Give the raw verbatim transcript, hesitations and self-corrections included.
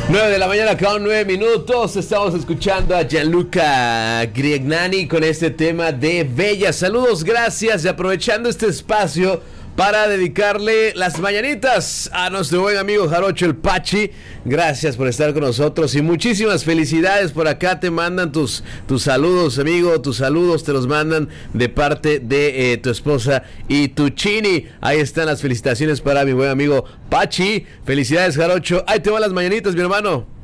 nueve de la mañana, con nueve minutos. Estamos escuchando a Gianluca Grignani con este tema de Bella. Saludos, gracias. Y aprovechando este espacio para dedicarle las mañanitas a nuestro buen amigo Jarocho el Pachi. Gracias por estar con nosotros y muchísimas felicidades. Por acá te mandan tus, tus saludos, amigo. Tus saludos te los mandan de parte de eh, tu esposa y tu Chini. Ahí están las felicitaciones para mi buen amigo Pachi. Felicidades, Jarocho. Ahí te van las mañanitas, mi hermano.